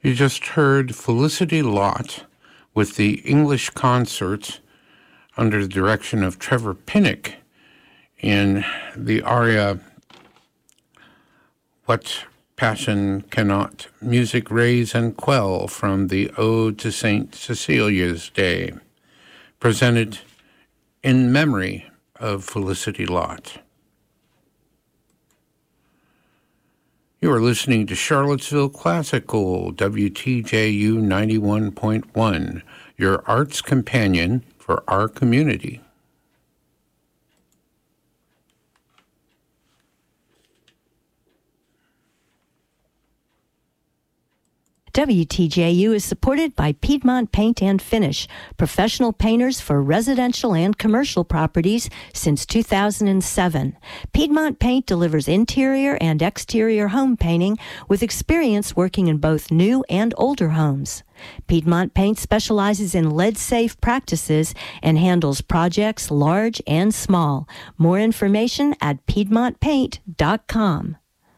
You just heard Felicity Lott with the English Concerts under the direction of Trevor Pinnock in the aria What Passion Cannot Music Raise and Quell from the Ode to St. Cecilia's Day, presented in memory of Felicity Lott. You are listening to Charlottesville Classical, WTJU 91.1, your arts companion for our community. WTJU is supported by Piedmont Paint and Finish, professional painters for residential and commercial properties since 2007. Piedmont Paint delivers interior and exterior home painting with experience working in both new and older homes. Piedmont Paint specializes in lead-safe practices and handles projects large and small. More information at piedmontpaint.com.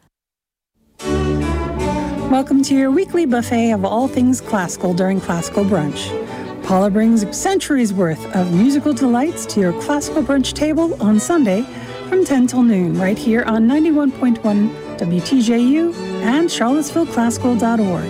Welcome to your weekly buffet of all things classical during Classical Brunch. Paula brings centuries worth of musical delights to your classical brunch table on Sunday from 10 till noon right here on 91.1 WTJU and charlottesvilleclassical.org.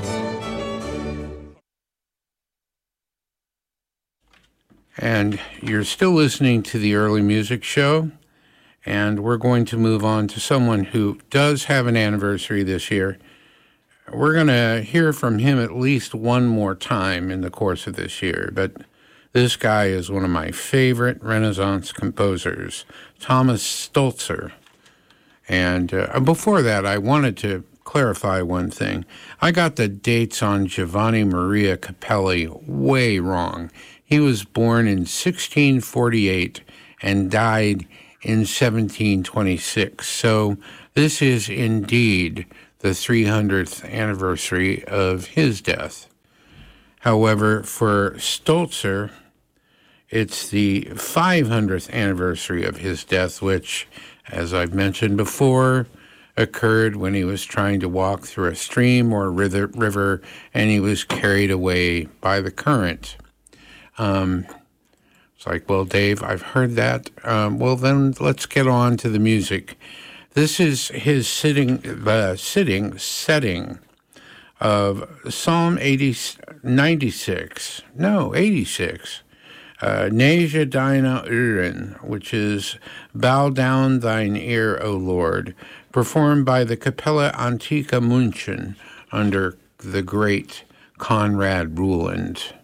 And you're still listening to the Early Music Show, and we're going to move on to someone who does have an anniversary this year. We're going to hear from him at least one more time in the course of this year, but this guy is one of my favorite Renaissance composers, Thomas Stolzer. And before that, I wanted to clarify one thing. I got the dates on Giovanni Maria Capelli way wrong. He was born in 1648 and died in 1726. So this is indeed the 300th anniversary of his death. However, for Stolzer, it's the 500th anniversary of his death, which, as I've mentioned before, occurred when he was trying to walk through a stream or river and he was carried away by the current. It's like, well, Dave, I've heard that. Well, then let's get on to the music. This is his setting of Psalm 86, Neige deine Ohren, which is Bow Down Thine Ear, O Lord, performed by the Kapelle Antica München under the great Konrad Reuland.